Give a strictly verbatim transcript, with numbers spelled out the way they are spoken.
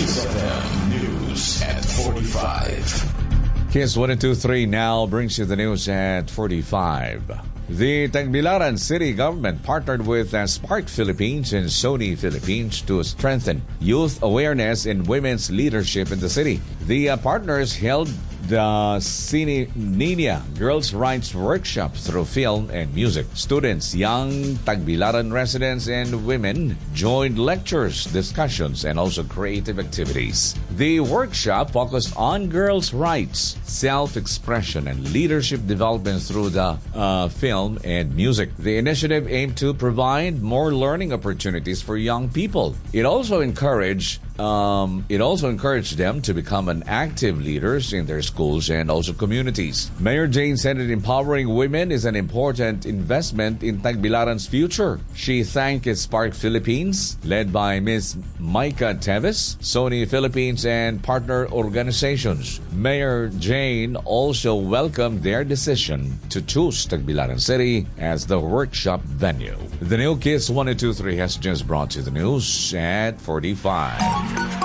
Kiss F M News at forty-five. Kiss one two three now brings you the news at forty-five. The Tagbilaran City Government partnered with uh, Spark Philippines and Sony Philippines to strengthen youth awareness and women's leadership in the city. The uh, partners held the Cine Nina Girls' Rights Workshop through film and music. Students, young Tagbilaran residents, and women joined lectures, discussions, and also creative activities. The workshop focused on girls' rights, self-expression, and leadership development through the uh, film and music. The initiative aimed to provide more learning opportunities for young people. It also encouraged Um, it also encouraged them to become an active leaders in their schools and also communities. Mayor Jane said that empowering women is an important investment in Tagbilaran's future. She thanked Spark Philippines, led by Miz Micah Teves, Sony Philippines, and partner organizations. Mayor Jane also welcomed their decision to choose Tagbilaran City as the workshop venue. The new Kiss one two three has just brought you the news at forty-five.